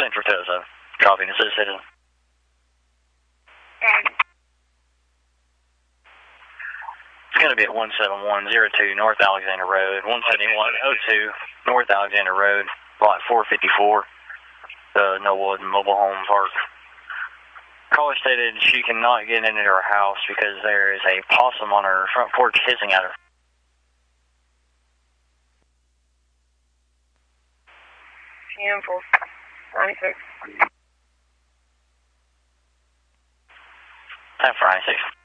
Central Tosa. Copy, this is Citizen. It's going to be at 17102 North Alexander Road, 17102 North Alexander Road, lot 454, the Knollwood Mobile Home Park. Caller stated she cannot get into her house because there is a possum on her front porch hissing at her. Beautiful. 96. 10 for 96.